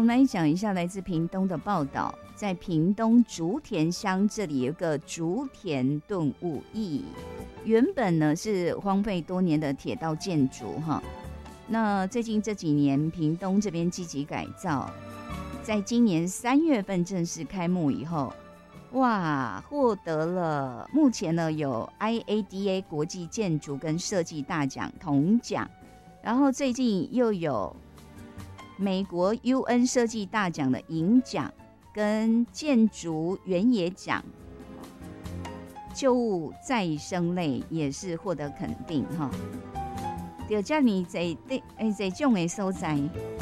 们来讲一下来自屏东的报道，在屏东竹田乡这里有个竹田顿悟驿，原本呢是荒废多年的铁道建筑哈。那最近这几年，屏东这边积极改造，在今年3月份正式开幕以后，哇，获得了目前呢有 IADA 国际建筑跟设计大奖铜奖，然后最近又有美国 UN 设计大奖的银奖跟建筑原野奖，旧物再生类也是获得肯定哈。就这么这种的所在，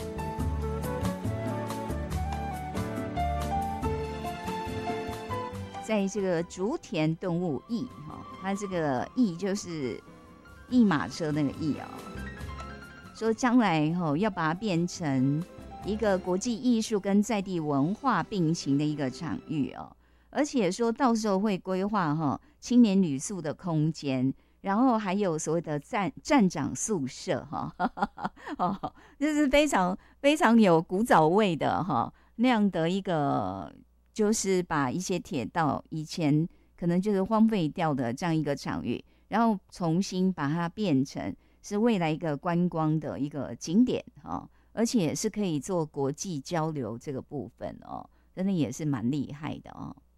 在这个竹田顿悟驿哈，它这个驿就是驿马车那个驿哦。说将来要把它变成一个国际艺术跟在地文化并行的一个场域哦，而且说到时候会规划青年旅宿的空间，然后还有所谓的站长宿舍就是非常非常有古早味的那样的一个，就是把一些铁道以前可能就是荒废掉的这样一个场域，然后重新把它变成是未来一个观光的一个景点而且是可以做国际交流这个部分真的也是蛮厉害的